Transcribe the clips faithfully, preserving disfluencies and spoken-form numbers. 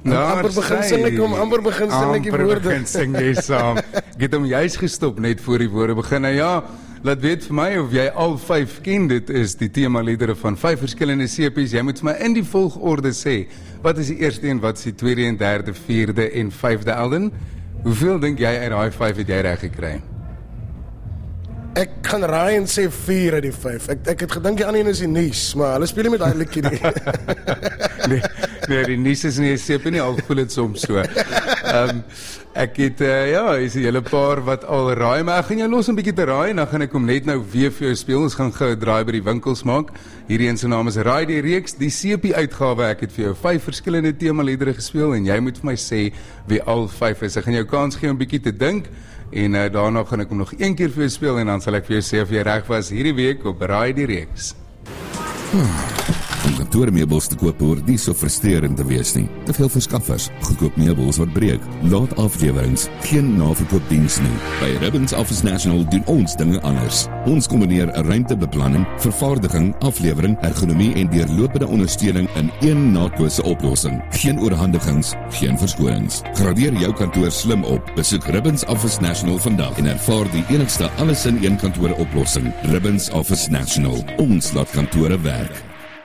amper begin sing ek om, amper begin sing ek die woorde. Amper begin sing jy saam. Ek het hom juist gestop net voor die woorde begin. Nou ja, laat weet vir my of jy al vyf ken. Dit is die themaliedere van vyf verskillende C P's. Jy moet vir my in die volgorde sê, wat is die eerste en wat is die tweede en derde, vierde en vyfde, Alden? Hoeveel dink jy uit daai vyf het jy reg gekry? Ek gaan raai en sê vier uit die vyf. Ek, ek het gedink die ander een is die nuus, maar hulle speel nie met daai liedjie nie. nee, nee, die nuus is nie, C P nie, al voel het soms so. Um, ek het, uh, ja, is een hele paar wat al raai, maar ek gaan jou los een bykie te raai, en dan gaan ek hom net nou weer vir jou speel. Ons gaan gou draai by die winkels maak. Hierdie een se naam is Raai die Reeks, die C P uitgawe. Ek het vir jou vyf verskillende themaliedere gespeel, en jy moet vir my sê wie al vyf is. Ek gaan jou kans gee om bykie te dink, en uh, daarna gaan ek hom nog een keer vir jou speel, en dan sal ek vir jou sê of jy reg was hierdie week op Raai die Reeks. Hmm. Om kantoormeubels te koop hoor nie so frustrerend te wees nie. Te veel verskaffers, goedkoop meubels wat breek, laat aflewerings, geen naverkoopdiens nie. By Ribbons Office National doen ons dinge anders. Ons kombineer ruimtebeplanning, vervaardiging, aflewering, ergonomie en deurlopende ondersteuning in een naatlose oplossing. Geen oorhandigings, geen verskonings. Gradeer jou kantoor slim op. Besoek Ribbons Office National vandag en ervaar die enigste alles in een kantoor oplossing. Ribbons Office National. Ons laat kantore werk.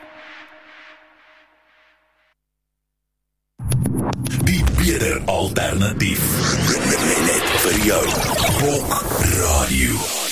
Die beter alternatief. Net vir jou. Bok Radio.